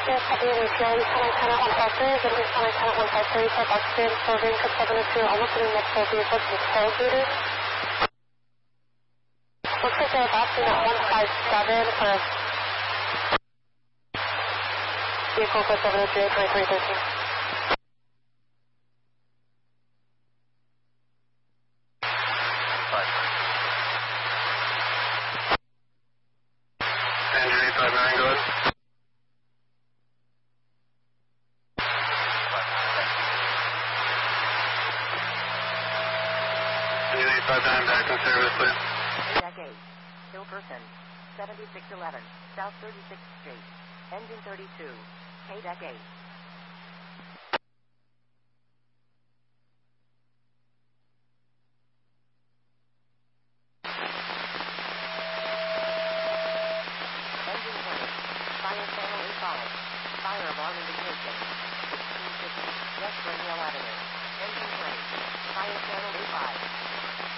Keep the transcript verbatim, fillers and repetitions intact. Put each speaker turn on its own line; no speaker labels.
Yes, copy and fuel, Eastern Channel one five three, good Eastern Channel one five three, South Oxygen, serving code seven oh two, almost hitting multiple vehicles with tail leaders. Looks like they're passing at one five seven for a vehicle code seven oh two, twenty-three thirteen.
Engine eight five nine, go ahead. Engine eight five nine, back in service, please.
Deck eight, Hillperson, seventy-six eleven, South thirty-sixth Street, engine thirty-two, K Deck eight. Engine twenty, fire channel is five, fire alarm indication.